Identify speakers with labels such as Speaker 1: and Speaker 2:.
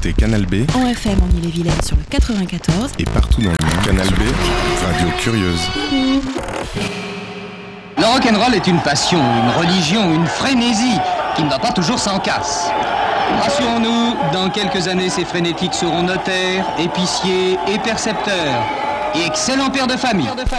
Speaker 1: écoutez Canal B
Speaker 2: en FM en Ille-et-Vilaine sur le 94
Speaker 1: et partout dans le monde. Canal B, radio curieuse.
Speaker 3: Le rock'n'roll est une passion, une religion, une frénésie qui ne va pas toujours sans casse. Rassurons-nous, dans quelques années, ces frénétiques seront notaires, épiciers et percepteurs et excellents pères de famille.